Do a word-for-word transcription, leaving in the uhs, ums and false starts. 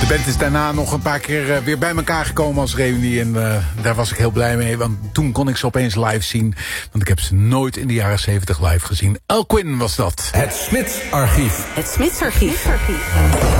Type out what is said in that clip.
band is daarna nog een paar keer uh, weer bij elkaar gekomen als reunie. En uh, daar was ik heel blij mee. Want toen kon ik ze opeens live zien. Want ik heb ze nooit in de jaren zeventig live gezien. Al Quinn was dat. Het Smits Archief. Het Smits Archief.